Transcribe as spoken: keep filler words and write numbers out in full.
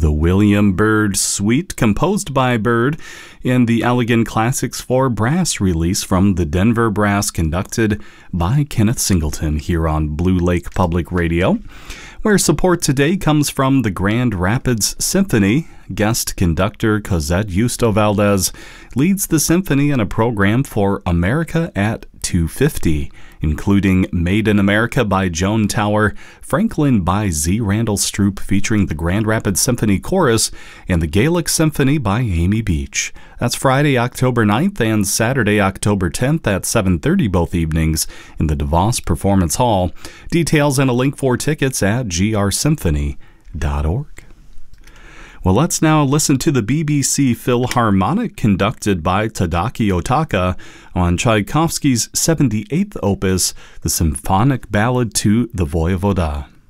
The William Byrd Suite, composed by Byrd, and the Elegant Classics for Brass release from the Denver Brass, conducted by Kenneth Singleton here on Blue Lake Public Radio, where support today comes from the Grand Rapids Symphony. Guest conductor Cosette Justo Valdez leads the symphony in a program for America at two fifty, including Made in America by Joan Tower, Franklin by Z. Randall Stroop featuring the Grand Rapids Symphony Chorus, and the Gaelic Symphony by Amy Beach. That's Friday, October ninth and Saturday, October tenth at seven thirty both evenings in the DeVos Performance Hall. Details and a link for tickets at g r symphony dot org. Well, let's now listen to the B B C Philharmonic conducted by Tadaki Otaka on Tchaikovsky's seventy-eighth opus, the Symphonic Ballad to the Voyevoda.